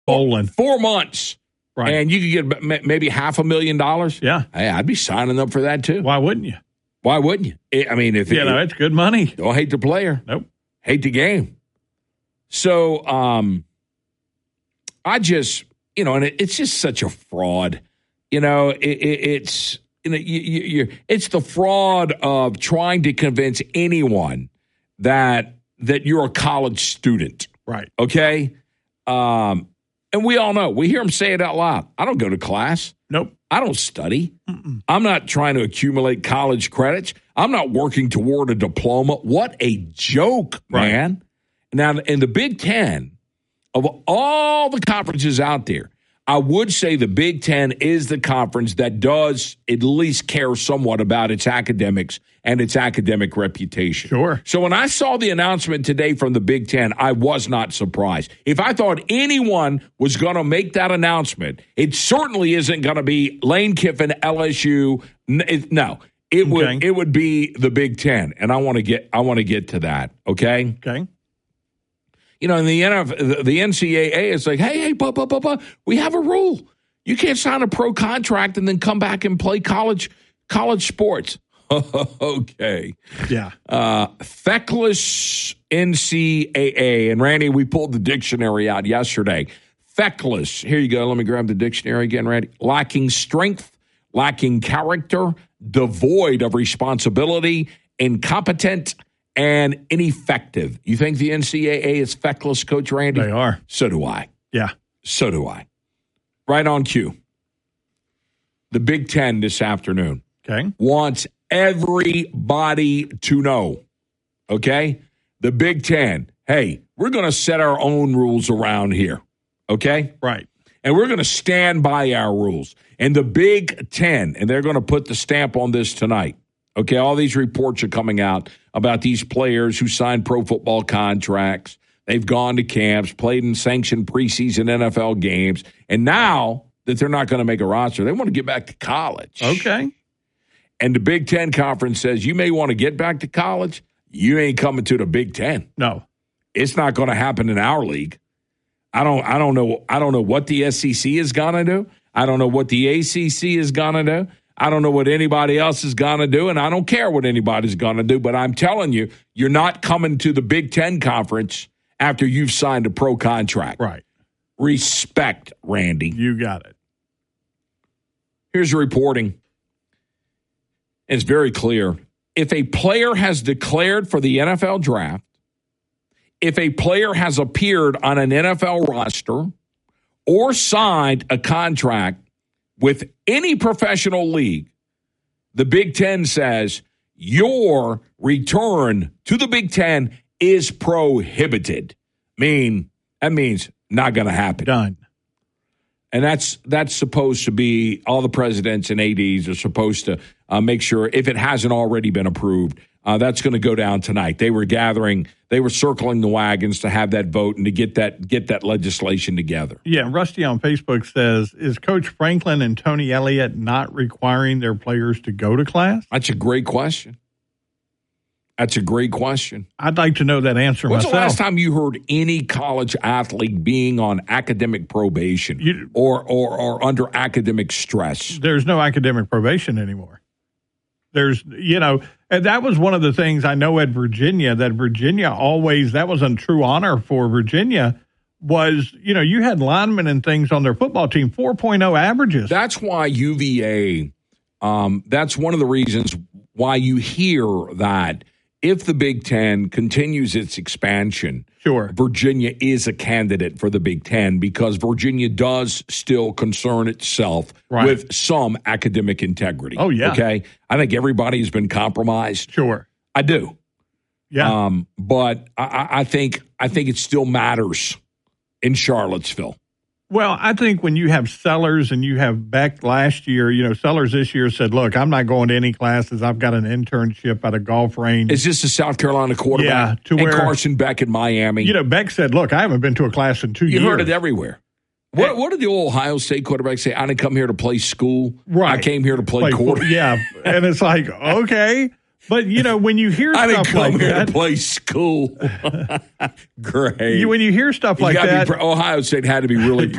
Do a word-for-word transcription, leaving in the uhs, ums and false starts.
Bowling. Four months. Right. And you could get maybe half a million dollars. Yeah. Hey, I'd be signing up for that too. Why wouldn't you? Why wouldn't you? I mean, if you it, know, it's good money. Don't hate the player. Nope. Hate the game. So, um, I just, you know, and it, it's just such a fraud. You know, it, it, it's you know, you, you, you're, it's the fraud of trying to convince anyone that that you're a college student. Right. Okay. Um, and we all know. We hear them say it out loud. I don't go to class. Nope. I don't study. Mm-mm. I'm not trying to accumulate college credits. I'm not working toward a diploma. What a joke, right. man. Now, in the Big Ten, of all the conferences out there, I would say the Big Ten is the conference that does at least care somewhat about its academics and its academic reputation. Sure. So when I saw the announcement today from the Big Ten, I was not surprised. If I thought anyone was going to make that announcement, it certainly isn't going to be Lane Kiffin, L S U. No, it would okay. it would be the Big Ten, and I want to get I want to get to that. Okay. Okay. You know, in the N F L, the N C double A is like, hey, hey, blah, blah, blah, blah. We have a rule. You can't sign a pro contract and then come back and play college college sports. Okay. Yeah. Uh, feckless N C double A. And, Randy, we pulled the dictionary out yesterday. Feckless. Here you go. Let me grab the dictionary again, Randy. Lacking strength, lacking character, devoid of responsibility, incompetent, and ineffective. You think the N C double A is feckless, Coach Randy? They are. So do I. Yeah. So do I. Right on cue. The Big Ten this afternoon okay. wants everybody to know, okay? The Big Ten, hey, we're going to set our own rules around here, okay? Right. And we're going to stand by our rules. And the Big Ten, and they're going to put the stamp on this tonight. Okay, all these reports are coming out about these players who signed pro football contracts. They've gone to camps, played in sanctioned preseason N F L games, and now that they're not going to make a roster, they want to get back to college. Okay. And the Big Ten Conference says, you may want to get back to college. You ain't coming to the Big Ten. No. It's not going to happen in our league. I don't I don't know I don't know what the S E C is going to do. I don't know what the A C C is going to do. I don't know what anybody else is going to do, and I don't care what anybody's going to do, but I'm telling you, you're not coming to the Big Ten Conference after you've signed a pro contract. Right. Respect, Randy. You got it. Here's the reporting. It's very clear. If a player has declared for the N F L draft, if a player has appeared on an N F L roster or signed a contract with any professional league, the Big Ten says your return to the Big Ten is prohibited. Mean that means not going to happen. Done. And that's that's supposed to be, all the presidents and A Ds are supposed to uh, make sure, if it hasn't already been approved, uh, that's going to go down tonight. They were gathering, they were circling the wagons to have that vote and to get that get that legislation together. Yeah, Rusty on Facebook says, is Coach Franklin and Tony Elliott not requiring their players to go to class? That's a great question. That's a great question. I'd like to know that answer When's myself. the last time you heard any college athlete being on academic probation you, or, or or under academic stress? There's no academic probation anymore. There's, you know, and that was one of the things I know at Virginia, that Virginia always, that was a true honor for Virginia, was, you know, you had linemen and things on their football team, four point oh averages. That's why U V A, um, that's one of the reasons why you hear that if the Big Ten continues its expansion, sure, Virginia is a candidate for the Big Ten, because Virginia does still concern itself right. with some academic integrity. Oh, yeah. Okay? I think everybody's been compromised. Sure. I do. Yeah. Um, but I, I think I think it still matters in Charlottesville. Well, I think when you have Sellers and you have Beck last year, you know, Sellers this year said, look, I'm not going to any classes. I've got an internship at a golf range. Is this a South Carolina quarterback? Yeah, to and where, Carson Beck in Miami. You know, Beck said, look, I haven't been to a class in two you years. You heard it everywhere. What, what did the old Ohio State quarterback say? I didn't come here to play school. Right. I came here to play, play quarter. Yeah. And it's like, okay. But, you know, when you hear I stuff didn't come like here that. to play school. Great. You, when you hear stuff You like gotta that. Be, Ohio State had to be really